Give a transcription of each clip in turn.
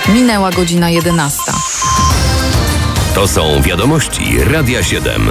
Minęła godzina 11. To są wiadomości Radia 7.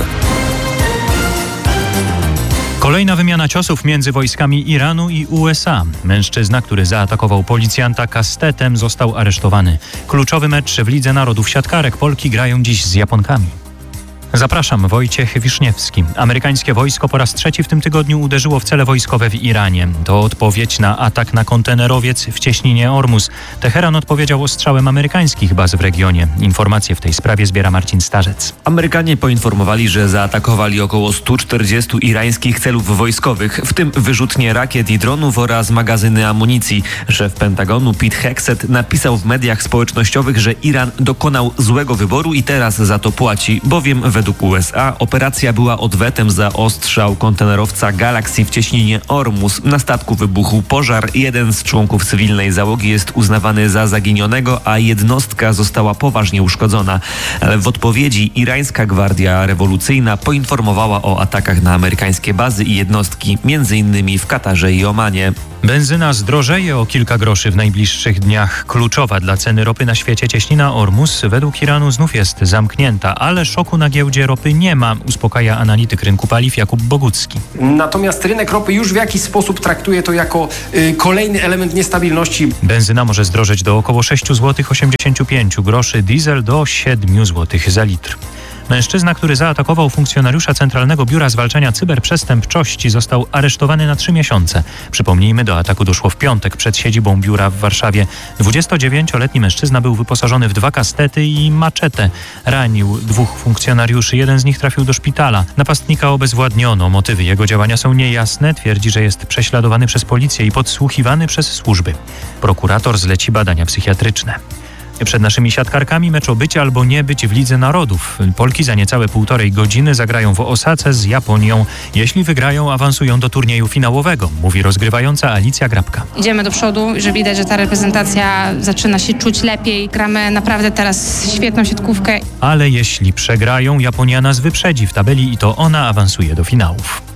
Kolejna wymiana ciosów między wojskami Iranu i USA. Mężczyzna, który zaatakował policjanta kastetem, został aresztowany. Kluczowy mecz w Lidze Narodów siatkarek. Polki grają dziś z Japonkami. Zapraszam, Wojciech Wiszniewski. Amerykańskie wojsko po raz trzeci w tym tygodniu uderzyło w cele wojskowe w Iranie. To odpowiedź na atak na kontenerowiec w cieśninie Ormus. Teheran odpowiedział ostrzałem amerykańskich baz w regionie. Informacje w tej sprawie zbiera Marcin Starzec. Amerykanie poinformowali, że zaatakowali około 140 irańskich celów wojskowych, w tym wyrzutnie rakiet i dronów oraz magazyny amunicji. Szef Pentagonu Pete Hegseth napisał w mediach społecznościowych, że Iran dokonał złego wyboru i teraz za to płaci, bowiem według USA operacja była odwetem za ostrzał kontenerowca Galaxy w cieśninie Ormus. Na statku wybuchł pożar. Jeden z członków cywilnej załogi jest uznawany za zaginionego, a jednostka została poważnie uszkodzona. Ale w odpowiedzi irańska Gwardia Rewolucyjna poinformowała o atakach na amerykańskie bazy i jednostki, m.in. w Katarze i Omanie. Benzyna zdrożeje o kilka groszy w najbliższych dniach. Kluczowa dla ceny ropy na świecie cieśnina Ormus według Iranu znów jest zamknięta, ale szoku na giełdzie ropy nie ma, uspokaja analityk rynku paliw Jakub Bogucki. Natomiast rynek ropy już w jakiś sposób traktuje to jako kolejny element niestabilności. Benzyna może zdrożeć do około 6,85 zł, diesel do 7 zł za litr. Mężczyzna, który zaatakował funkcjonariusza Centralnego Biura Zwalczania Cyberprzestępczości, został aresztowany na 3 miesiące. Przypomnijmy, do ataku doszło w piątek przed siedzibą biura w Warszawie. 29-letni mężczyzna był wyposażony w 2 kastety i maczetę. Ranił 2 funkcjonariuszy, jeden z nich trafił do szpitala. Napastnika obezwładniono. Motywy jego działania są niejasne. Twierdzi, że jest prześladowany przez policję i podsłuchiwany przez służby. Prokurator zleci badania psychiatryczne. Przed naszymi siatkarkami mecz o być albo nie być w Lidze Narodów. Polki za niecałe 1,5 godziny zagrają w Osace z Japonią. Jeśli wygrają, awansują do turnieju finałowego, mówi rozgrywająca Alicja Grabka. Idziemy do przodu, że widać, że ta reprezentacja zaczyna się czuć lepiej. Gramy naprawdę teraz świetną siatkówkę. Ale jeśli przegrają, Japonia nas wyprzedzi w tabeli i to ona awansuje do finałów.